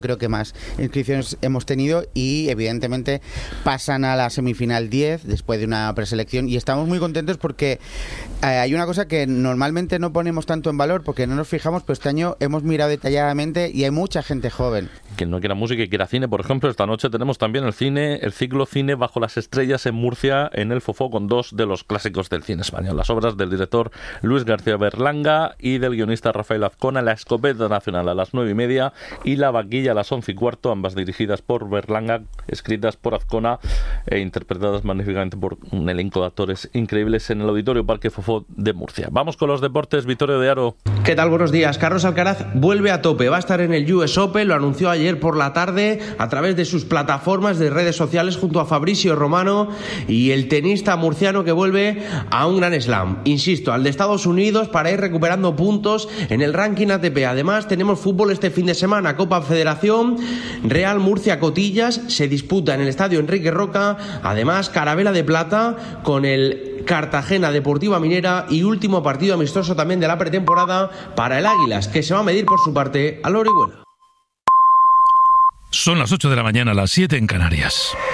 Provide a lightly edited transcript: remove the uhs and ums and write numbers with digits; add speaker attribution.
Speaker 1: Creo que más inscripciones hemos tenido y evidentemente pasan a la semifinal 10 después de una preselección y estamos muy contentos porque hay una cosa que normalmente no ponemos tanto en valor porque no nos fijamos, pero este año hemos mirado detalladamente y hay mucha gente joven.
Speaker 2: Quien no quiera música y quiera cine, por ejemplo, esta noche tenemos también el ciclo Cine Bajo las Estrellas en Murcia, en el Fofó, con dos de los clásicos del cine español, las obras del director Luis García Berlanga y del guionista Rafael Azcona, La Escopeta Nacional a las 9:30 y La Vaquilla a las 11:15, ambas dirigidas por Berlanga, escritas por Azcona e interpretadas magníficamente por un elenco de actores increíbles en el Auditorio Parque Fofó de Murcia. Vamos con los deportes, Vittorio de Aro.
Speaker 3: ¿Qué tal? Buenos días. Carlos Alcaraz vuelve a tope, va a estar en el US Open, lo anunció ayer por la tarde a través de sus plataformas de redes sociales junto a Fabrizio Romano, y el tenista murciano que vuelve a un gran slam, insisto, al de Estados Unidos, para ir recuperando puntos en el ranking ATP. Además tenemos fútbol este fin de semana, Copa Federación, Real Murcia Cotillas, se disputa en el estadio Enrique Roca, además Carabela de Plata con el Cartagena Deportiva Minera y último partido amistoso también de la pretemporada para el Águilas, que se va a medir por su parte al Orihuela.
Speaker 4: Son las 8 de la mañana, las 7 en Canarias.